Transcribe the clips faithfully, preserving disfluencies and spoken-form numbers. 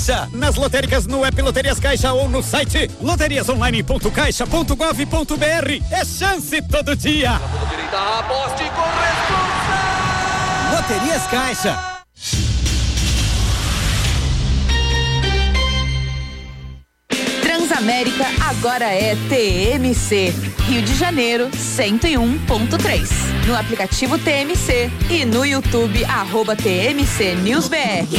Caixa. Nas lotéricas, no app Loterias Caixa ou no site loterias online ponto caixa ponto gov ponto br. É chance todo dia. Direita, aposte e corresponda. Loterias Caixa. Transamérica agora é T M C. Rio de Janeiro, cento e um ponto três. No aplicativo T M C e no YouTube, arroba T M C News B R.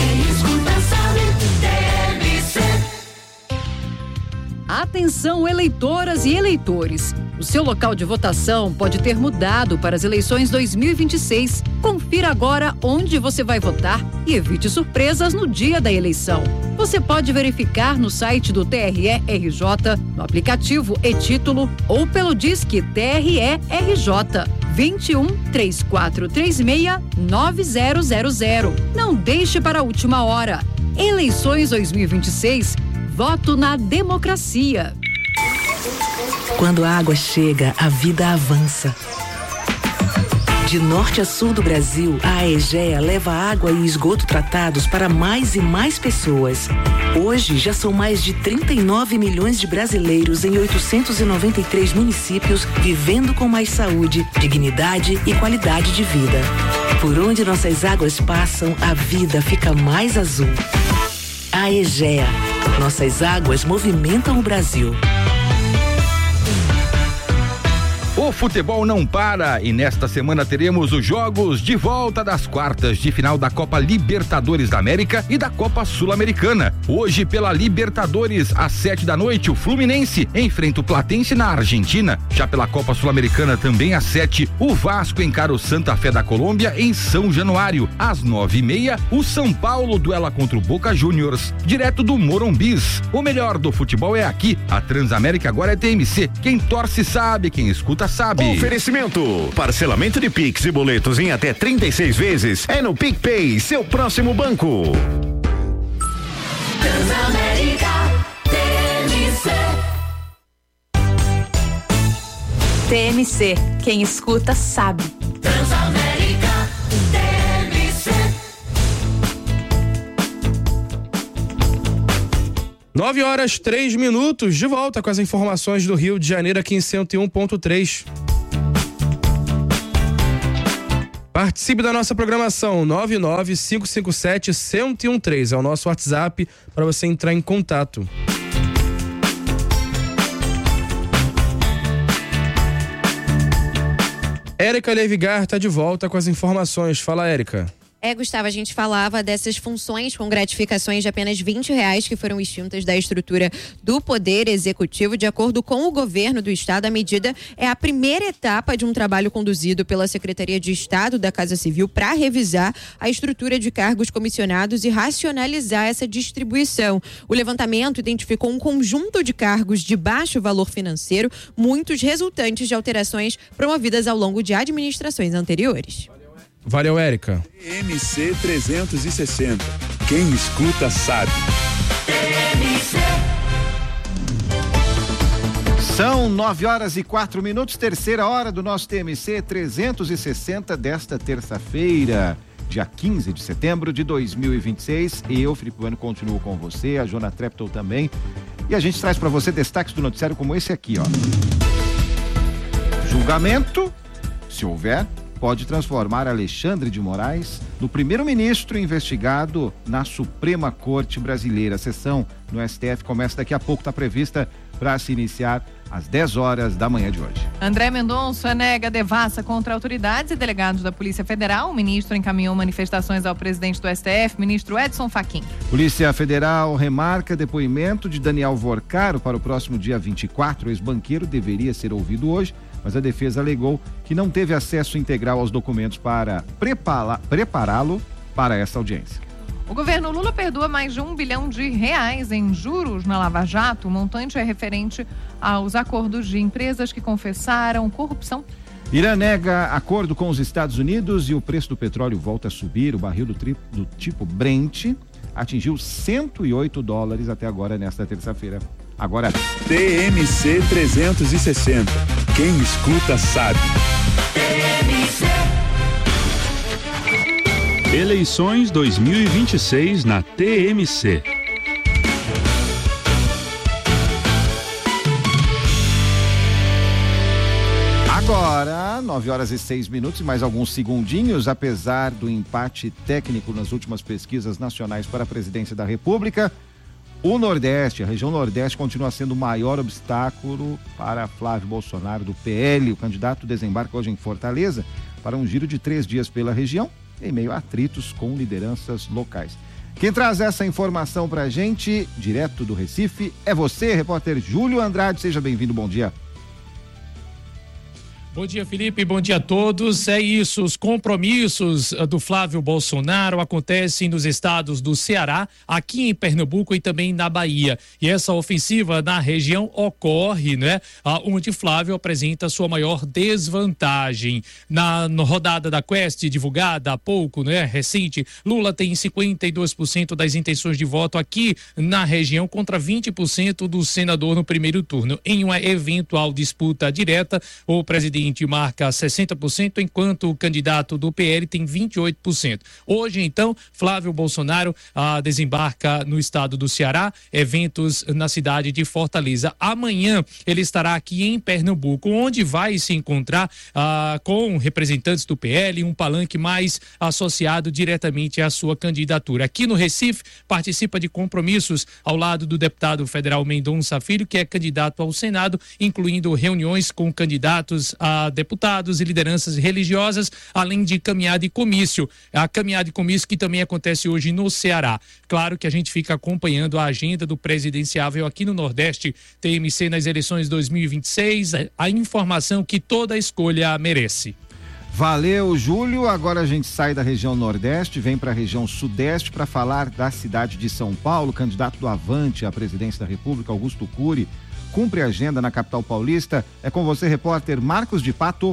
Atenção, eleitoras e eleitores. O seu local de votação pode ter mudado para as eleições dois mil e vinte e seis. Confira agora onde você vai votar e evite surpresas no dia da eleição. Você pode verificar no site do T R E R J, no aplicativo e-Título ou pelo Disque T R E R J vinte e um, três quatro três seis, nove zero zero zero. Não deixe para a última hora. Eleições dois mil e vinte e seis. Voto na democracia. Quando a água chega, a vida avança. De norte a sul do Brasil, a Aegea leva água e esgoto tratados para mais e mais pessoas. Hoje, já são mais de trinta e nove milhões de brasileiros em oitocentos e noventa e três municípios vivendo com mais saúde, dignidade e qualidade de vida. Por onde nossas águas passam, a vida fica mais azul. Aegea. Nossas águas movimentam o Brasil. O futebol não para e nesta semana teremos os jogos de volta das quartas de final da Copa Libertadores da América e da Copa Sul-Americana. Hoje, pela Libertadores, às sete da noite, o Fluminense enfrenta o Platense na Argentina. Já pela Copa Sul-Americana, também às sete, o Vasco encara o Santa Fé da Colômbia em São Januário. Às nove e meia, o São Paulo duela contra o Boca Juniors, direto do Morumbis. O melhor do futebol é aqui. A Transamérica agora é T M C. Quem torce sabe, quem escuta sabe. Oferecimento: parcelamento de Pix e boletos em até trinta e seis vezes é no PicPay, seu próximo banco. Transamérica T M C. T M C, quem escuta sabe. Transamérica T M C. Nove horas, três minutos, de volta com as informações do Rio de Janeiro aqui em cento e um ponto três. Participe da nossa programação, nove nove cinco cinco sete, um zero um três, é o nosso WhatsApp para você entrar em contato. Érica Levigar está de volta com as informações. Fala, Érica. É, Gustavo, a gente falava dessas funções com gratificações de apenas vinte reais que foram extintas da estrutura do Poder Executivo. De acordo com o governo do Estado, a medida é a primeira etapa de um trabalho conduzido pela Secretaria de Estado da Casa Civil para revisar a estrutura de cargos comissionados e racionalizar essa distribuição. O levantamento identificou um conjunto de cargos de baixo valor financeiro, muitos resultantes de alterações promovidas ao longo de administrações anteriores. Valeu, Érica. T M C trezentos e sessenta. Quem escuta sabe. São nove horas e quatro minutos, terceira hora do nosso T M C trezentos e sessenta desta terça-feira, dia quinze de setembro de dois mil e vinte e seis. Eu, Felipe Bueno, continuo com você, a Jona Treptow também. E a gente traz para você destaques do noticiário como esse aqui, ó. Julgamento, se houver, pode transformar Alexandre de Moraes no primeiro-ministro investigado na Suprema Corte Brasileira. A sessão no S T F começa daqui a pouco, está prevista para se iniciar às dez horas da manhã de hoje. André Mendonça nega devassa contra autoridades e delegados da Polícia Federal. O ministro encaminhou manifestações ao presidente do S T F, ministro Edson Fachin. Polícia Federal remarca depoimento de Daniel Vorcaro para o próximo dia vinte e quatro. O ex-banqueiro deveria ser ouvido hoje, mas a defesa alegou que não teve acesso integral aos documentos para prepará-lo para essa audiência. O governo Lula perdoa mais de um bilhão de reais em juros na Lava Jato. O montante é referente aos acordos de empresas que confessaram corrupção. Irã nega acordo com os Estados Unidos e o preço do petróleo volta a subir. O barril do, tri, do tipo Brent atingiu cento e oito dólares até agora nesta terça-feira. Agora, T M C trezentos e sessenta. Quem escuta sabe. T M C. Eleições dois mil e vinte e seis na T M C. Agora, nove horas e seis minutos e mais alguns segundinhos, apesar do empate técnico nas últimas pesquisas nacionais para a presidência da República, o Nordeste, a região Nordeste, continua sendo o maior obstáculo para Flávio Bolsonaro do P L. O candidato desembarca hoje em Fortaleza para um giro de três dias pela região, em meio a atritos com lideranças locais. Quem traz essa informação pra gente, direto do Recife, é você, repórter Júlio Andrade. Seja bem-vindo, bom dia. Bom dia, Felipe, bom dia a todos. É isso, os compromissos do Flávio Bolsonaro acontecem nos estados do Ceará, aqui em Pernambuco e também na Bahia. E essa ofensiva na região ocorre, né, onde Flávio apresenta sua maior desvantagem. Na, na rodada da Quest, divulgada há pouco, né, recente, Lula tem cinquenta e dois por cento das intenções de voto aqui na região contra vinte por cento do senador no primeiro turno. Em uma eventual disputa direta, o presidente marca sessenta por cento, enquanto o candidato do P L tem vinte e oito por cento. Hoje, então, Flávio Bolsonaro ah, desembarca no estado do Ceará, eventos na cidade de Fortaleza. Amanhã ele estará aqui em Pernambuco, onde vai se encontrar ah, com representantes do P L, um palanque mais associado diretamente à sua candidatura. Aqui no Recife, participa de compromissos ao lado do deputado federal Mendonça Filho, que é candidato ao Senado, incluindo reuniões com candidatos a deputados e lideranças religiosas, além de caminhada e comício. A caminhada e comício que também acontece hoje no Ceará. Claro que a gente fica acompanhando a agenda do presidenciável aqui no Nordeste, T M C nas eleições dois mil e vinte e seis, a informação que toda escolha merece. Valeu, Júlio. Agora a gente sai da região Nordeste, vem para a região Sudeste para falar da cidade de São Paulo. Candidato do Avante à presidência da República, Augusto Cury, cumpre a agenda na capital paulista. É com você, repórter Marcos de Pato.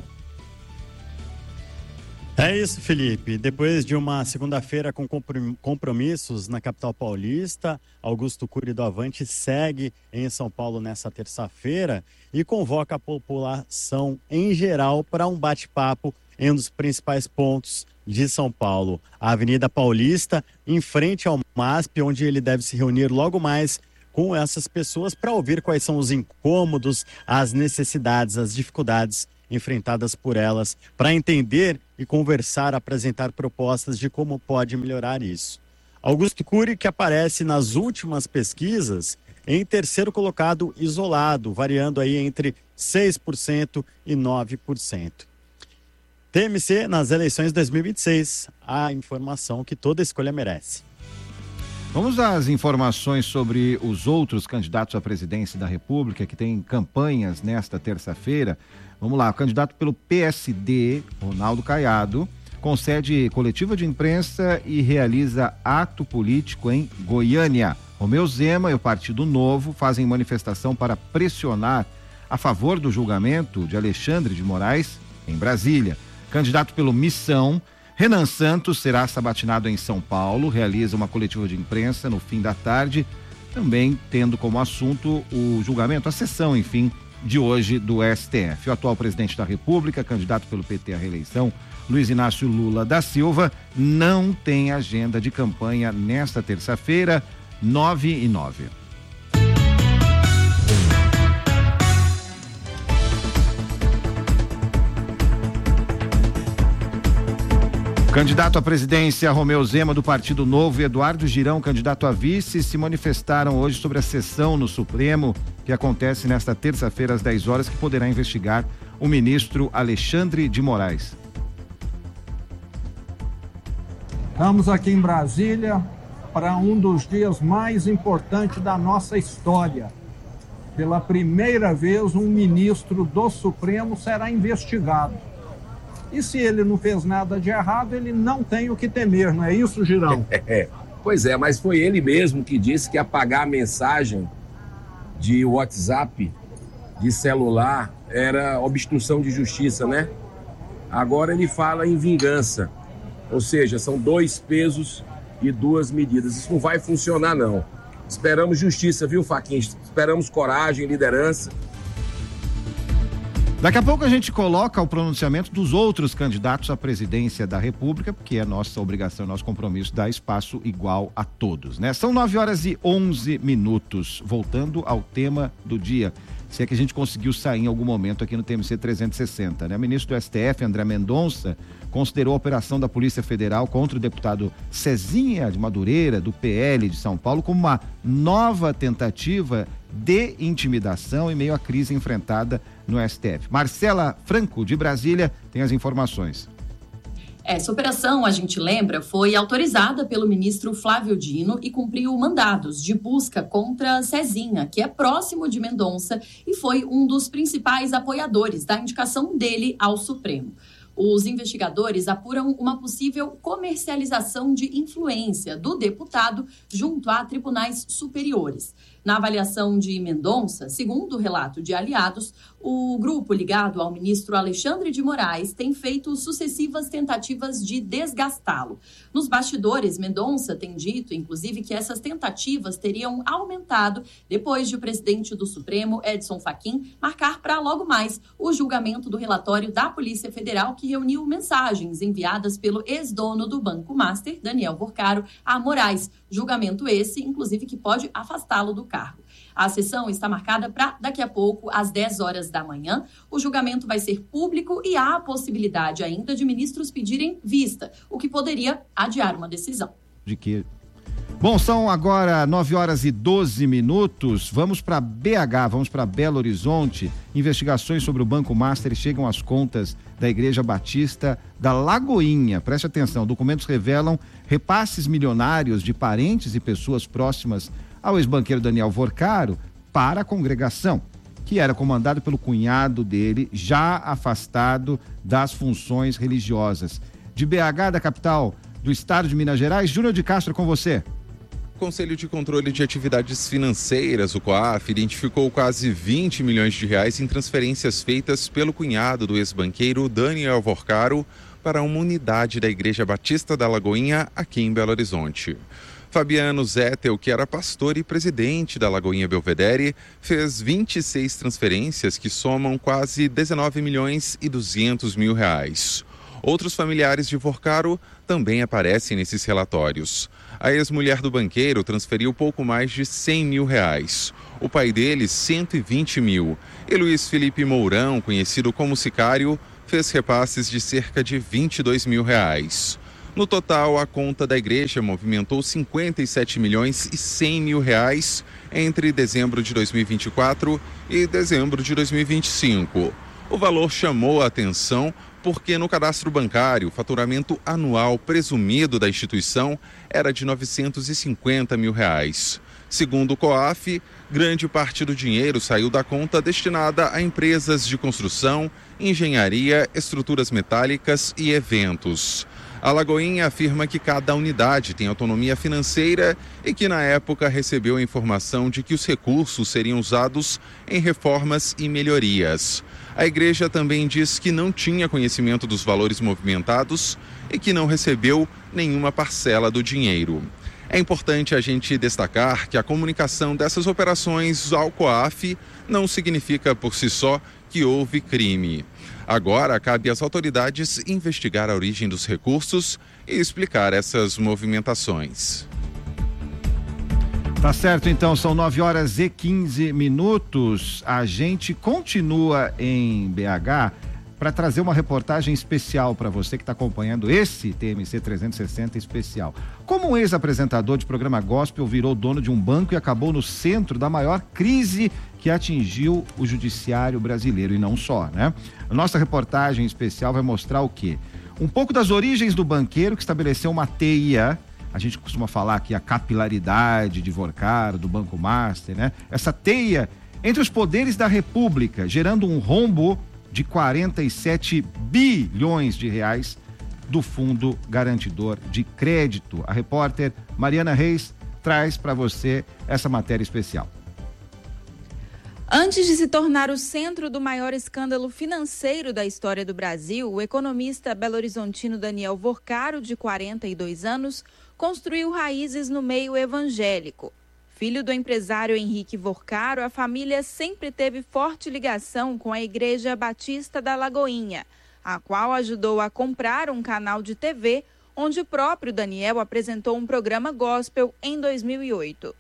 É isso, Felipe. Depois de uma segunda-feira com compromissos na capital paulista, Augusto Cury do Avante segue em São Paulo nessa terça-feira e convoca a população em geral para um bate-papo em um dos principais pontos de São Paulo, a Avenida Paulista, em frente ao M A S P, onde ele deve se reunir logo mais com essas pessoas para ouvir quais são os incômodos, as necessidades, as dificuldades enfrentadas por elas, para entender e conversar, apresentar propostas de como pode melhorar isso. Augusto Cury, que aparece nas últimas pesquisas em terceiro colocado isolado, variando aí entre seis por cento e nove por cento. T M C nas eleições de dois mil e vinte e seis, a informação que toda escolha merece. Vamos às informações sobre os outros candidatos à presidência da República que têm campanhas nesta terça-feira. Vamos lá, o candidato pelo P S D, Ronaldo Caiado, concede coletiva de imprensa e realiza ato político em Goiânia. Romeu Zema e o Partido Novo fazem manifestação para pressionar a favor do julgamento de Alexandre de Moraes em Brasília. Candidato pelo Missão, Renan Santos será sabatinado em São Paulo, realiza uma coletiva de imprensa no fim da tarde, também tendo como assunto o julgamento, a sessão, enfim, de hoje do S T F. O atual presidente da República, candidato pelo P T à reeleição, Luiz Inácio Lula da Silva, não tem agenda de campanha nesta terça-feira, nove e nove. Candidato à presidência Romeu Zema do Partido Novo e Eduardo Girão, candidato a vice, se manifestaram hoje sobre a sessão no Supremo que acontece nesta terça-feira às dez horas, que poderá investigar o ministro Alexandre de Moraes. Estamos aqui em Brasília para um dos dias mais importantes da nossa história. Pela primeira vez, um ministro do Supremo será investigado. E se ele não fez nada de errado, ele não tem o que temer, não é isso, Girão? É, pois é, mas foi ele mesmo que disse que apagar a mensagem de WhatsApp, de celular, era obstrução de justiça, né? Agora ele fala em vingança. Ou seja, são dois pesos e duas medidas. Isso não vai funcionar, não. Esperamos justiça, viu, Faquinha? Esperamos coragem, liderança. Daqui a pouco a gente coloca o pronunciamento dos outros candidatos à presidência da República, porque é nossa obrigação, nosso compromisso dar espaço igual a todos, né? São nove horas e onze minutos. Voltando ao tema do dia. se é que a gente conseguiu sair em algum momento aqui no T M C trezentos e sessenta, né? O ministro do S T F, André Mendonça, considerou a operação da Polícia Federal contra o deputado Cezinha de Madureira, do P L de São Paulo, como uma nova tentativa de intimidação em meio à crise enfrentada no S T F. Marcela Franco, de Brasília, tem as informações. Essa operação, a gente lembra, foi autorizada pelo ministro Flávio Dino e cumpriu mandados de busca contra Cezinha, que é próximo de Mendonça e foi um dos principais apoiadores da indicação dele ao Supremo. Os investigadores apuram uma possível comercialização de influência do deputado junto a tribunais superiores. Na avaliação de Mendonça, segundo o relato de aliados, o grupo ligado ao ministro Alexandre de Moraes tem feito sucessivas tentativas de desgastá-lo. Nos bastidores, Mendonça tem dito, inclusive, que essas tentativas teriam aumentado depois de o presidente do Supremo, Edson Fachin, marcar para logo mais o julgamento do relatório da Polícia Federal, que reuniu mensagens enviadas pelo ex-dono do Banco Master, Daniel Vorcaro, a Moraes. Julgamento esse, inclusive, que pode afastá-lo do cargo. A sessão está marcada para daqui a pouco, às dez horas da manhã. O julgamento vai ser público e há a possibilidade ainda de ministros pedirem vista, o que poderia adiar uma decisão. De que... Bom, são agora nove horas e doze minutos. Vamos para B H, vamos para Belo Horizonte. Investigações sobre o Banco Master chegam às contas da Igreja Batista da Lagoinha. Preste atenção, documentos revelam repasses milionários de parentes e pessoas próximas ao ex-banqueiro Daniel Vorcaro para a congregação, que era comandado pelo cunhado dele, já afastado das funções religiosas. De B H, da capital do estado de Minas Gerais, Júnior de Castro, com você. O Conselho de Controle de Atividades Financeiras, o COAF, identificou quase vinte milhões de reais em transferências feitas pelo cunhado do ex-banqueiro Daniel Vorcaro para uma unidade da Igreja Batista da Lagoinha, aqui em Belo Horizonte. Fabiano Zettel, que era pastor e presidente da Lagoinha Belvedere, fez vinte e seis transferências que somam quase dezenove milhões e duzentos mil reais. Outros familiares de Vorcaro também aparecem nesses relatórios. A ex-mulher do banqueiro transferiu pouco mais de cem mil reais. O pai dele, cento e vinte mil. E Luiz Felipe Mourão, conhecido como Sicário, fez repasses de cerca de vinte e dois mil reais. No total, a conta da igreja movimentou cinquenta e sete milhões e cem mil reais entre dezembro de dois mil e vinte e quatro e dezembro de dois mil e vinte e cinco. O valor chamou a atenção porque no cadastro bancário o faturamento anual presumido da instituição era de novecentos e cinquenta mil reais. Segundo o COAF, grande parte do dinheiro saiu da conta destinada a empresas de construção, engenharia, estruturas metálicas e eventos. A Lagoinha afirma que cada unidade tem autonomia financeira e que na época recebeu a informação de que os recursos seriam usados em reformas e melhorias. A igreja também diz que não tinha conhecimento dos valores movimentados e que não recebeu nenhuma parcela do dinheiro. É importante a gente destacar que a comunicação dessas operações ao COAF não significa por si só que houve crime. Agora, cabe às autoridades investigar a origem dos recursos e explicar essas movimentações. Tá certo, então, são nove horas e quinze minutos. A gente continua em B H para trazer uma reportagem especial para você que está acompanhando esse T M C trezentos e sessenta especial. Como um ex-apresentador de programa gospel virou dono de um banco e acabou no centro da maior crise que atingiu o judiciário brasileiro, e não só, né? A nossa reportagem especial vai mostrar o quê? Um pouco das origens do banqueiro que estabeleceu uma teia. A gente costuma falar aqui a capilaridade de Vorcaro, do Banco Master, né? Essa teia entre os poderes da República, gerando um rombo de quarenta e sete bilhões de reais do Fundo Garantidor de Crédito. A repórter Mariana Reis traz para você essa matéria especial. Antes de se tornar o centro do maior escândalo financeiro da história do Brasil, o economista belo-horizontino Daniel Vorcaro, de quarenta e dois anos, construiu raízes no meio evangélico. Filho do empresário Henrique Vorcaro, a família sempre teve forte ligação com a Igreja Batista da Lagoinha, a qual ajudou a comprar um canal de T V, onde o próprio Daniel apresentou um programa gospel em dois mil e oito.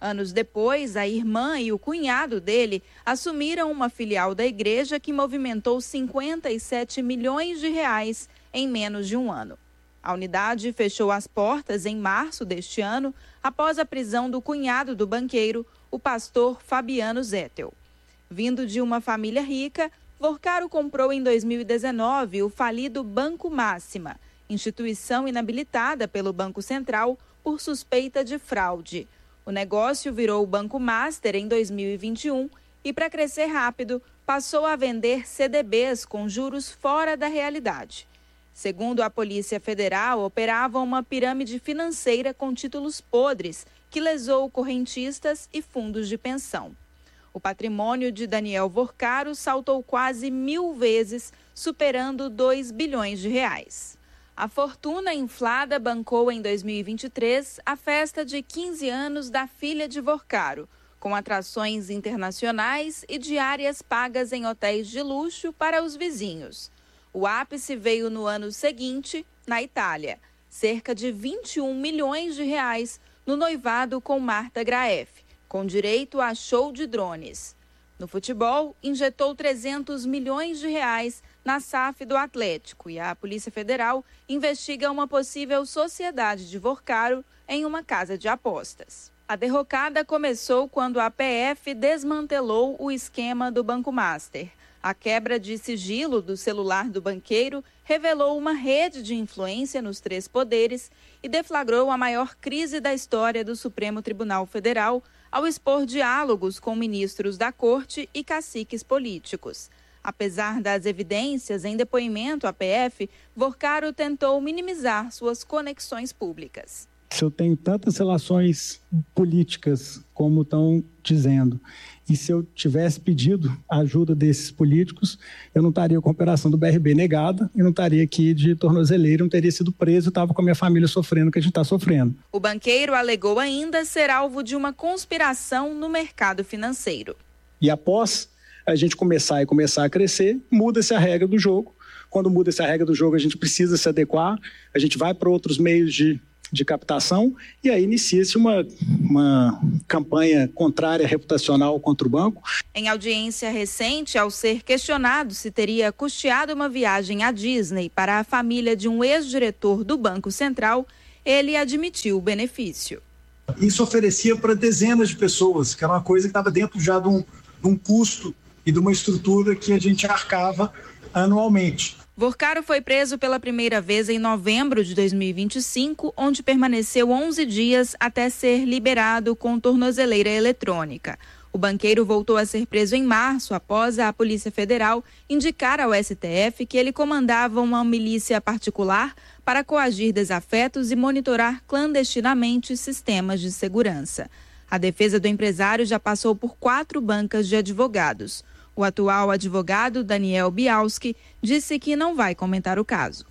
Anos depois, a irmã e o cunhado dele assumiram uma filial da igreja que movimentou cinquenta e sete milhões de reais em menos de um ano. A unidade fechou as portas em março deste ano, após a prisão do cunhado do banqueiro, o pastor Fabiano Zettel. Vindo de uma família rica, Vorcaro comprou em dois mil e dezenove o falido Banco Máxima, instituição inabilitada pelo Banco Central por suspeita de fraude. O negócio virou o Banco Master em dois mil e vinte e um e, para crescer rápido, passou a vender C D Bs com juros fora da realidade. Segundo a Polícia Federal, operava uma pirâmide financeira com títulos podres que lesou correntistas e fundos de pensão. O patrimônio de Daniel Vorcaro saltou quase mil vezes, superando dois bilhões de reais. A fortuna inflada bancou em dois mil e vinte e três a festa de quinze anos da filha de Vorcaro, com atrações internacionais e diárias pagas em hotéis de luxo para os vizinhos. O ápice veio no ano seguinte, na Itália, cerca de vinte e um milhões de reais no noivado com Marta Graef, com direito a show de drones. No futebol, injetou trezentos milhões de reais na S A F do Atlético e a Polícia Federal investiga uma possível sociedade de Vorcaro em uma casa de apostas. A derrocada começou quando a P F desmantelou o esquema do Banco Master. A quebra de sigilo do celular do banqueiro revelou uma rede de influência nos três poderes e deflagrou a maior crise da história do Supremo Tribunal Federal ao expor diálogos com ministros da corte e caciques políticos. Apesar das evidências em depoimento à P F, Vorcaro tentou minimizar suas conexões públicas. Se eu tenho tantas relações políticas como estão dizendo, e se eu tivesse pedido a ajuda desses políticos, eu não estaria com a operação do B R B negada, e não estaria aqui de tornozeleira, não teria sido preso, estava com a minha família sofrendo o que a gente está sofrendo. O banqueiro alegou ainda ser alvo de uma conspiração no mercado financeiro. E após a gente começar e começar a crescer, muda-se a regra do jogo. Quando muda-se a regra do jogo, a gente precisa se adequar, a gente vai para outros meios de de captação, e aí inicia-se uma, uma campanha contrária reputacional contra o banco. Em audiência recente, ao ser questionado se teria custeado uma viagem à Disney para a família de um ex-diretor do Banco Central, ele admitiu o benefício. Isso oferecia para dezenas de pessoas, que era uma coisa que estava dentro já de um, de um custo e de uma estrutura que a gente arcava anualmente. Vorcaro foi preso pela primeira vez em novembro de dois mil e vinte e cinco, onde permaneceu onze dias até ser liberado com tornozeleira eletrônica. O banqueiro voltou a ser preso em março, após a Polícia Federal indicar ao S T F que ele comandava uma milícia particular para coagir desafetos e monitorar clandestinamente sistemas de segurança. A defesa do empresário já passou por quatro bancas de advogados. O atual advogado, Daniel Bialski, disse que não vai comentar o caso.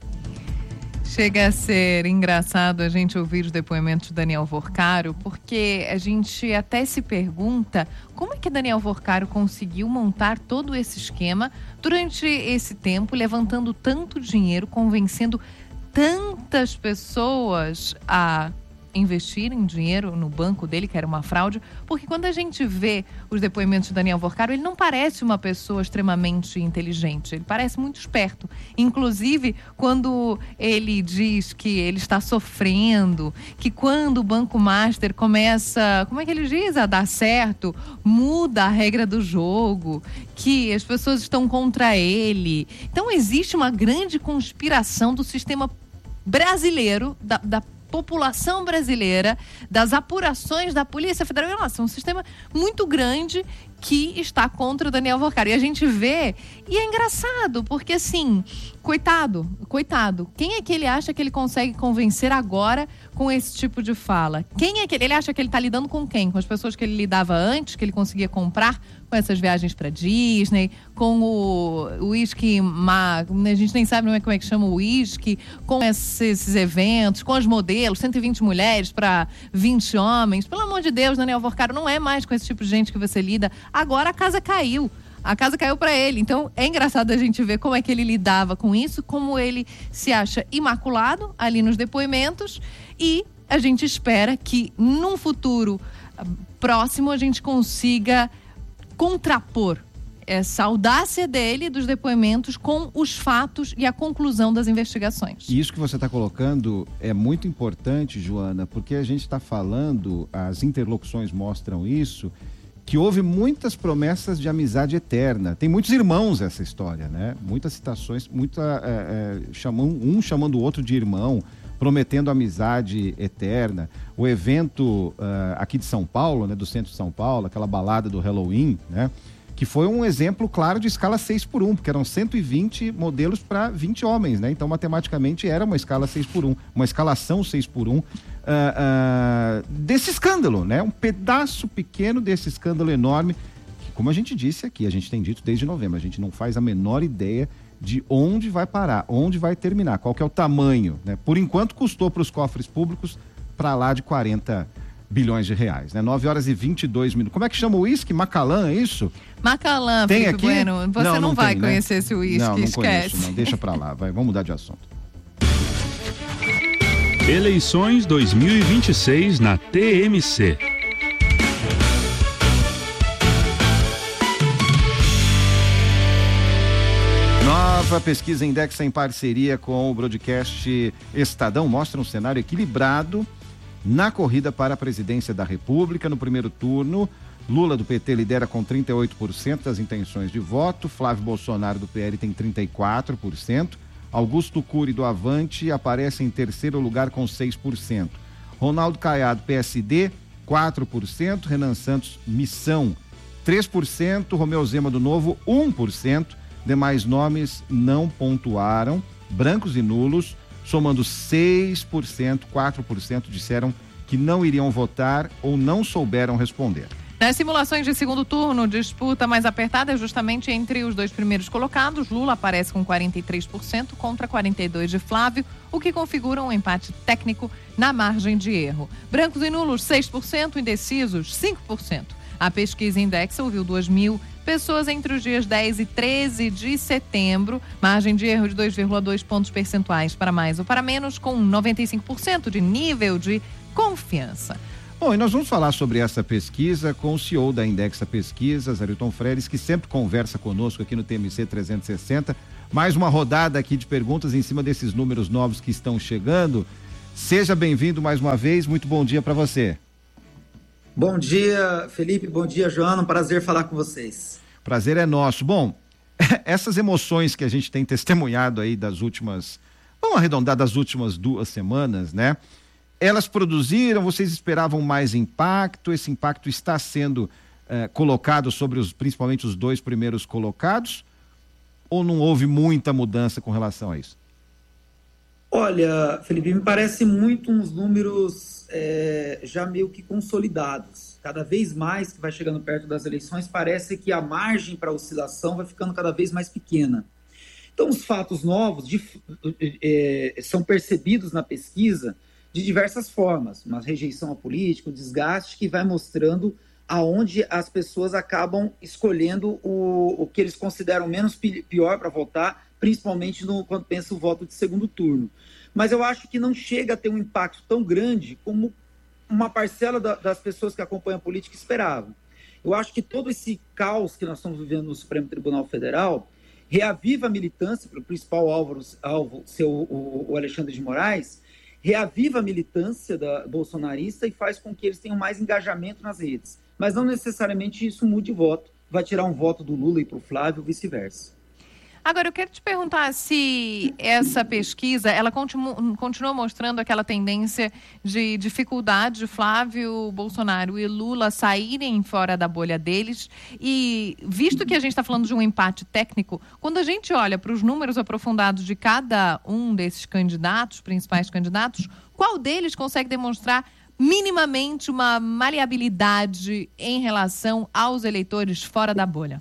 Chega a ser engraçado a gente ouvir os depoimentos de Daniel Vorcaro, porque a gente até se pergunta como é que Daniel Vorcaro conseguiu montar todo esse esquema durante esse tempo, levantando tanto dinheiro, convencendo tantas pessoas a investirem dinheiro no banco dele, que era uma fraude, porque quando a gente vê os depoimentos de Daniel Vorcaro, ele não parece uma pessoa extremamente inteligente, ele parece muito esperto. Inclusive, quando ele diz que ele está sofrendo, que quando o Banco Master começa, como é que ele diz, a dar certo, muda a regra do jogo, que as pessoas estão contra ele. Então, existe uma grande conspiração do sistema brasileiro, da, da população brasileira, das apurações da Polícia Federal. Nossa, é um sistema muito grande que está contra o Daniel Vorcaro. E a gente vê, e é engraçado, porque assim, coitado, coitado, quem é que ele acha que ele consegue convencer agora com esse tipo de fala? Quem é que ele, ele acha que ele está lidando com quem? Com as pessoas que ele lidava antes, que ele conseguia comprar com essas viagens para Disney, com o uísque, a gente nem sabe como é que chama o uísque, com esses, esses eventos, com os modelos, cento e vinte mulheres para vinte homens. Pelo amor de Deus, Daniel Vorcaro, não é mais com esse tipo de gente que você lida. Agora a casa caiu. A casa caiu para ele. Então, é engraçado a gente ver como é que ele lidava com isso, como ele se acha imaculado ali nos depoimentos, e a gente espera que, num futuro próximo a gente consiga contrapor essa audácia dele, dos depoimentos, com os fatos e a conclusão das investigações. Isso que você está colocando é muito importante, Joana, porque a gente está falando, as interlocuções mostram isso, que houve muitas promessas de amizade eterna. Tem muitos irmãos essa história, né? Muitas citações, muita, é, é, chamam, um chamando o outro de irmão, prometendo amizade eterna. O evento uh, aqui de São Paulo, né, do centro de São Paulo, aquela balada do Halloween, né, que foi um exemplo claro de escala seis por um, porque eram cento e vinte modelos para vinte homens, né? Então, matematicamente, era uma escala seis por um, uma escalação seis por um uh, uh, desse escândalo, né? Um pedaço pequeno desse escândalo enorme, que, como a gente disse aqui, a gente tem dito desde novembro, a gente não faz a menor ideia de onde vai parar, onde vai terminar, qual que é o tamanho, né? Por enquanto custou para os cofres públicos para lá de quarenta bilhões de reais, né? nove horas e vinte e dois minutos. Como é que chama o uísque? Macallan, é isso? Macallan, tem Felipe aqui? Bueno. Você não, não, não vai tem, conhecer né? esse uísque, não, não esquece. Conheço, não, deixa para lá, vai, vamos mudar de assunto. Eleições dois mil e vinte e seis na T M C. Nova pesquisa Indexa em parceria com o broadcast Estadão mostra um cenário equilibrado na corrida para a presidência da República. No primeiro turno, Lula do P T lidera com trinta e oito por cento das intenções de voto, Flávio Bolsonaro do P L tem trinta e quatro por cento, Augusto Cury do Avante aparece em terceiro lugar com seis por cento, Ronaldo Caiado, P S D, quatro por cento, Renan Santos, Missão, três por cento, Romeu Zema do Novo, um por cento, demais nomes não pontuaram, brancos e nulos, somando seis por cento, quatro por cento disseram que não iriam votar ou não souberam responder. Nas simulações de segundo turno, disputa mais apertada é justamente entre os dois primeiros colocados. Lula aparece com quarenta e três por cento contra quarenta e dois por cento de Flávio, o que configura um empate técnico na margem de erro. Brancos e nulos, seis por cento, indecisos, cinco por cento. A pesquisa Indexa ouviu duas mil pessoas entre os dias dez e treze de setembro, margem de erro de dois vírgula dois pontos percentuais para mais ou para menos, com noventa e cinco por cento de nível de confiança. Bom, e nós vamos falar sobre essa pesquisa com o C E O da Indexa Pesquisas, Arilton Freires, que sempre conversa conosco aqui no T M C trezentos e sessenta. Mais uma rodada aqui de perguntas em cima desses números novos que estão chegando. Seja bem-vindo mais uma vez, muito bom dia para você. Bom dia, Felipe, bom dia, Joana, um prazer falar com vocês. Prazer é nosso. Bom, essas emoções que a gente tem testemunhado aí das últimas, vamos arredondar, das últimas duas semanas, né? Elas produziram, vocês esperavam mais impacto, esse impacto está sendo eh, colocado sobre os, principalmente os dois primeiros colocados, ou não houve muita mudança com relação a isso? Olha, Felipe, me parece muito uns números é, já meio que consolidados. Cada vez mais que vai chegando perto das eleições, parece que a margem para oscilação vai ficando cada vez mais pequena. Então, os fatos novos de, é, são percebidos na pesquisa de diversas formas. Uma rejeição à política, um desgaste que vai mostrando aonde as pessoas acabam escolhendo o, o que eles consideram menos pior para votar, principalmente no, quando pensa o voto de segundo turno. Mas eu acho que não chega a ter um impacto tão grande como uma parcela da, das pessoas que acompanham a política esperavam. Eu acho que todo esse caos que nós estamos vivendo no Supremo Tribunal Federal reaviva a militância, para o principal alvo, alvo ser o, o, o Alexandre de Moraes, reaviva a militância da bolsonarista e faz com que eles tenham mais engajamento nas redes. Mas não necessariamente isso mude voto, vai tirar um voto do Lula e para o Flávio, ou vice-versa. Agora, eu quero te perguntar se essa pesquisa, ela continua, continua mostrando aquela tendência de dificuldade de Flávio Bolsonaro e Lula saírem fora da bolha deles. E, visto que a gente está falando de um empate técnico, quando a gente olha para os números aprofundados de cada um desses candidatos, principais candidatos, qual deles consegue demonstrar minimamente uma maleabilidade em relação aos eleitores fora da bolha?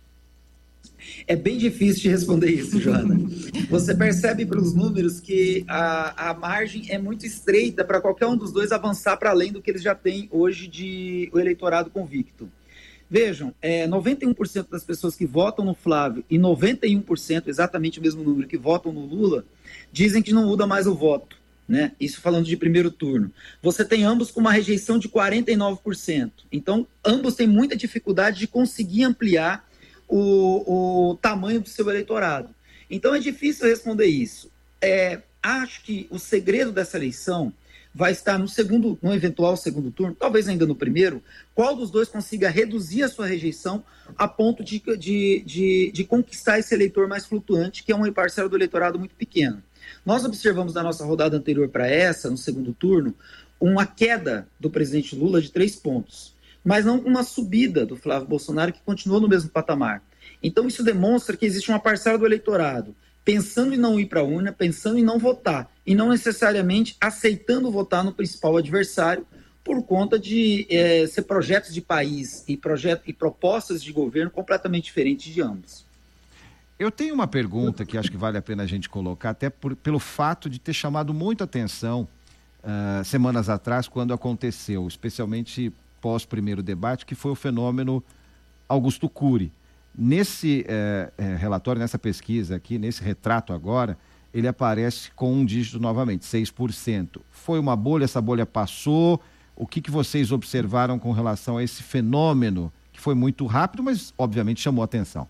É bem difícil de responder isso, Joana. Você percebe pelos números que a, a margem é muito estreita para qualquer um dos dois avançar para além do que eles já têm hoje de o eleitorado convicto. Vejam, é, noventa e um por cento das pessoas que votam no Flávio e noventa e um por cento, exatamente o mesmo número, que votam no Lula, dizem que não muda mais o voto. né? Isso falando de primeiro turno. Você tem ambos com uma rejeição de quarenta e nove por cento. Então, ambos têm muita dificuldade de conseguir ampliar o, o tamanho do seu eleitorado. Então, é difícil responder isso. É, acho que o segredo dessa eleição vai estar no segundo, no eventual segundo turno, talvez ainda no primeiro, qual dos dois consiga reduzir a sua rejeição a ponto de, de, de, de conquistar esse eleitor mais flutuante, que é uma parcela do eleitorado muito pequena. Nós observamos na nossa rodada anterior para essa, no segundo turno, uma queda do presidente Lula de três pontos, mas não uma subida do Flávio Bolsonaro, que continuou no mesmo patamar. Então isso demonstra que existe uma parcela do eleitorado pensando em não ir para a urna, pensando em não votar, e não necessariamente aceitando votar no principal adversário por conta de é, ser projetos de país e, projeto, e propostas de governo completamente diferentes de ambos. Eu tenho uma pergunta que acho que vale a pena a gente colocar, até por, pelo fato de ter chamado muita atenção uh, semanas atrás, quando aconteceu, especialmente pós primeiro debate, que foi o fenômeno Augusto Cury. Nesse eh, eh, relatório, nessa pesquisa aqui, nesse retrato agora, ele aparece com um dígito novamente, seis por cento. Foi uma bolha, essa bolha passou. O que, que vocês observaram com relação a esse fenômeno, que foi muito rápido, mas obviamente chamou atenção?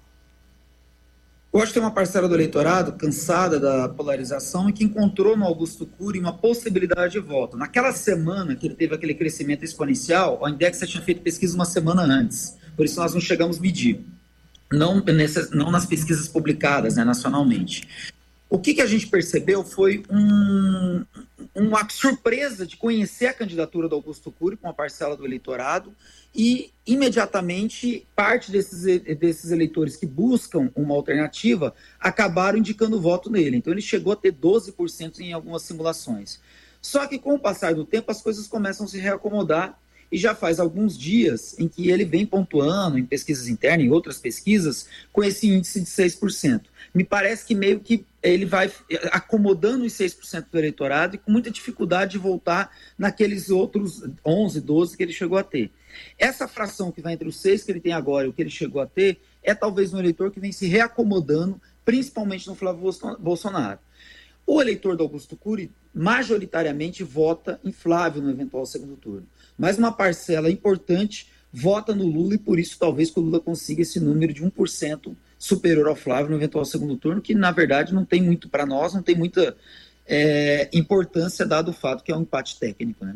Eu acho que tem uma parcela do eleitorado cansada da polarização e que encontrou no Augusto Cury uma possibilidade de voto. Naquela semana que ele teve aquele crescimento exponencial, o Index tinha feito pesquisa uma semana antes, por isso nós não chegamos a medir. Não, nessas, não nas pesquisas publicadas, né, nacionalmente. O que, que a gente percebeu foi um, uma surpresa de conhecer a candidatura do Augusto Cury com a parcela do eleitorado e, imediatamente, parte desses, desses eleitores que buscam uma alternativa acabaram indicando o voto nele. Então, ele chegou a ter doze por cento em algumas simulações. Só que, com o passar do tempo, as coisas começam a se reacomodar. E já faz alguns dias em que ele vem pontuando em pesquisas internas, em outras pesquisas, com esse índice de seis por cento. Me parece que meio que ele vai acomodando os seis por cento do eleitorado e com muita dificuldade de voltar naqueles outros onze, doze que ele chegou a ter. Essa fração que vai entre os seis que ele tem agora e o que ele chegou a ter é talvez um eleitor que vem se reacomodando, principalmente no Flávio Bolsonaro. O eleitor do Augusto Cury majoritariamente vota em Flávio no eventual segundo turno. Mas uma parcela importante vota no Lula e por isso talvez que o Lula consiga esse número de um por cento superior ao Flávio no eventual segundo turno, que na verdade não tem muito para nós, não tem muita é, importância dado o fato que é um empate técnico, né?